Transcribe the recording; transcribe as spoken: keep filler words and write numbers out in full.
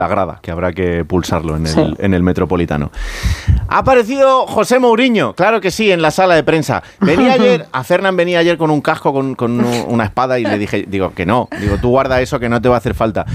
la grada, que habrá que pulsarlo en el, Sí. en el Metropolitano. Ha aparecido José Mourinho, claro que sí, en la sala de prensa. Venía ayer, a Fernán venía ayer con un casco, con, con una espada, y le dije, digo, que no, digo, tú guarda eso que no te va a hacer falta.